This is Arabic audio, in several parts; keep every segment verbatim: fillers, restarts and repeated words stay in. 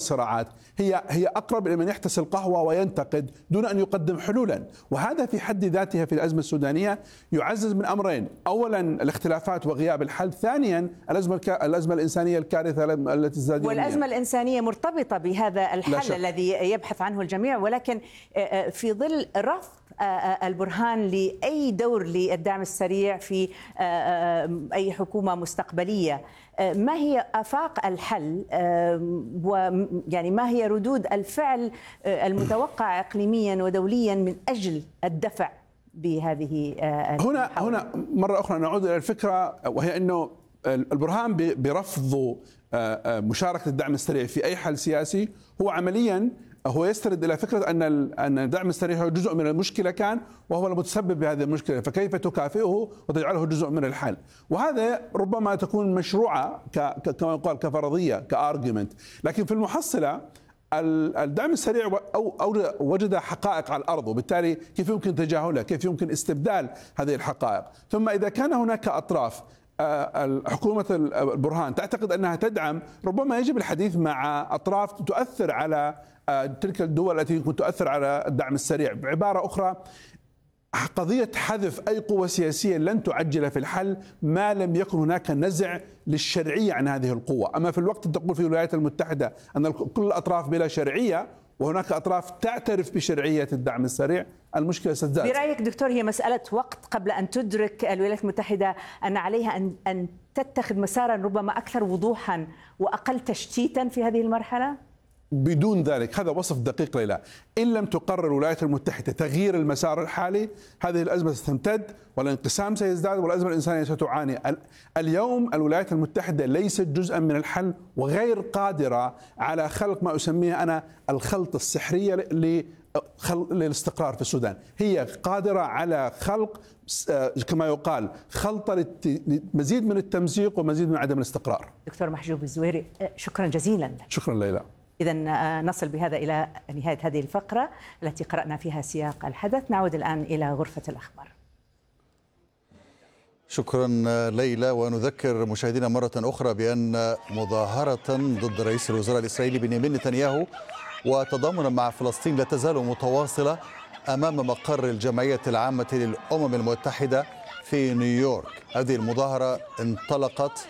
الصراعات، هي هي أقرب إلى من يحتسي القهوة وينتقد دون أن يقدم حلولا، وهذا في حد ذاتها في الأزمة السودانية يعزز من أمرين: أولا الاختلافات وغياب الحل، ثانيا الأزمة الأزمة الإنسانية الكارثة التي تزداد يوميا. والأزمة الإنسانية مرتبطة بهذا الحل الذي يبحث عنه الجميع، ولكن في ظل رفض البرهان لأي دور للدعم السريع في أي حكومة مستقبلية، ما هي آفاق الحل ويعني ما هي ردود الفعل المتوقعة إقليميا ودوليا من أجل الدفع بهذه هنا المحاولة؟ هنا مرة أخرى نعود إلى الفكرة، وهي أنه البرهان برفض مشاركة الدعم السريع في أي حل سياسي هو عمليا هو يستند إلى فكرة أن أن الدعم السريع هو جزء من المشكلة كان، وهو المتسبب بهذه المشكلة، فكيف تكافئه وتجعله جزء من الحل؟ وهذا ربما تكون مشروعة كما يقال كفرضية كارجيومنت، لكن في المحصلة الدعم السريع أو أو وجد حقائق على الأرض، وبالتالي كيف يمكن تجاهلها؟ كيف يمكن استبدال هذه الحقائق؟ ثم إذا كان هناك أطراف حكومة البرهان تعتقد أنها تدعم، ربما يجب الحديث مع أطراف تؤثر على تلك الدول التي يمكن تؤثر على الدعم السريع. بعبارة أخرى، قضية حذف أي قوة سياسية لن تعجل في الحل ما لم يكن هناك نزع للشرعية عن هذه القوة. أما في الوقت تقول في الولايات المتحدة أن كل الأطراف بلا شرعية وهناك أطراف تعترف بشرعية الدعم السريع، المشكلة ستزداد. برأيك دكتور هي مسألة وقت قبل أن تدرك الولايات المتحدة أن عليها أن أن تتخذ مسارا ربما أكثر وضوحا وأقل تشتيتا في هذه المرحلة؟ بدون ذلك، هذا وصف دقيق ليلى، إن لم تقرر الولايات المتحدة تغيير المسار الحالي هذه الأزمة ستمتد والانقسام سيزداد والأزمة الإنسانية ستعاني. اليوم الولايات المتحدة ليست جزءا من الحل وغير قادرة على خلق ما أسميه أنا الخلطة السحرية للاستقرار في السودان. هي قادرة على خلق كما يقال خلطة لمزيد من التمزيق ومزيد من عدم الاستقرار. دكتور محجوب الزويري، شكرا جزيلا. شكرا ليلى. إذن نصل بهذا إلى نهاية هذه الفقرة التي قرأنا فيها سياق الحدث. نعود الآن إلى غرفة الأخبار. شكرا ليلى. ونذكر مشاهدينا مرة أخرى بأن مظاهرة ضد رئيس الوزراء الإسرائيلي بنيامين نتنياهو وتضامنا مع فلسطين لا تزال متواصلة أمام مقر الجمعية العامة للأمم المتحدة في نيويورك. هذه المظاهرة انطلقت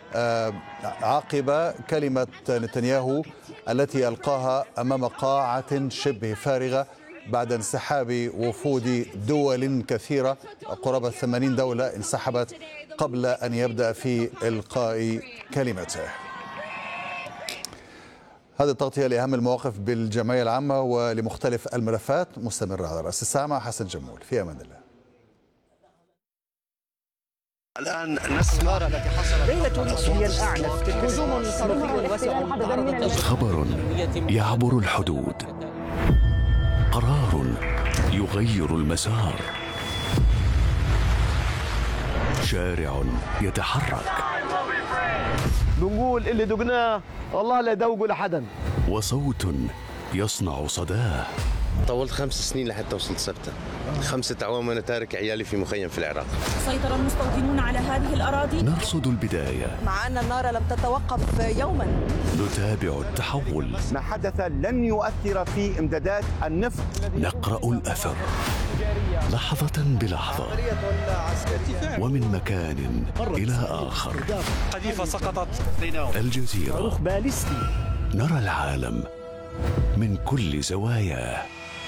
عقب كلمة نتنياهو التي ألقاها أمام قاعة شبه فارغة بعد انسحاب وفود دول كثيرة، قرابة ثمانين دولة انسحبت قبل أن يبدأ في إلقاء كلمته. هذه التغطية لأهم المواقف بالجمعية العامة ولمختلف الملفات مستمرة على رأس الساعة مع حسن جمول. في أمان الله. الآن نسمع التي حصلت ليلة هي الأعنف هجوم صاروخي واسع. خبر يعبر الحدود، قرار يغير المسار، شارع يتحرك، بنقول اللي دقناه والله لا يدوقوا لحدا، وصوت يصنع صداه. طولت خمس سنين لحتى وصلت سبتة، خمسة أعوام وأنا تارك عيالي في مخيم في العراق. سيطر المستوطنون على هذه الأراضي. نرصد البداية مع أن النار لم تتوقف يوما. نتابع التحول. ما حدث لن يؤثر في إمدادات النفط. نقرأ الأثر لحظة بلحظة ومن مكان إلى آخر. قذيفة سقطت. الجزيرة نرى العالم من كل زواياه.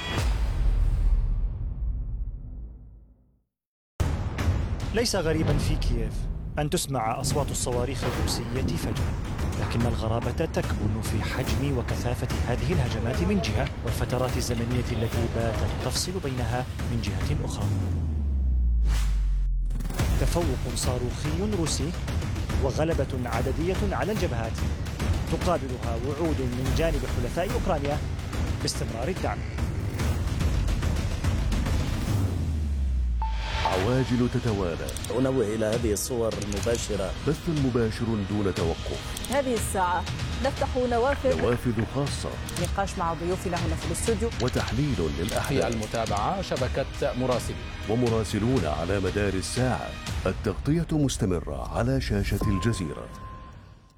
ليس غريبا في كييف أن تسمع أصوات الصواريخ الروسية فجأة، لكن الغرابة تكمن في حجم وكثافة هذه الهجمات من جهة، والفترات الزمنية التي باتت تفصل بينها من جهة أخرى. تفوق صاروخي روسي وغلبة عددية على الجبهات تقابلها وعود من جانب حلفاء أوكرانيا باستمرار الدعم. عواجل تتوالى. أنوه إلى هذه الصور المباشرة. بث مباشر دون توقف. هذه الساعة نفتح نوافذ نوافذ خاصة، نقاش مع ضيوفنا هنا في الاستوديو، وتحليل للأحداث. في المتابعة شبكة مراسلين ومراسلون على مدار الساعة. التغطية مستمرة على شاشة الجزيرة.